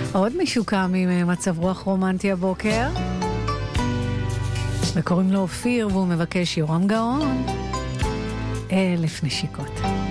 עוד מישהו קם עם מצב רוח רומנטי הבוקר, וקוראים לו אופיר והוא מבקש יורם גאון, 1000 נשיקות.